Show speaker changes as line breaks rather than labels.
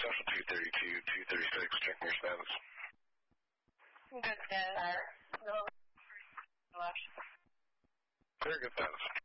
Central 232, 236, check your status.
Good status.
Very good status.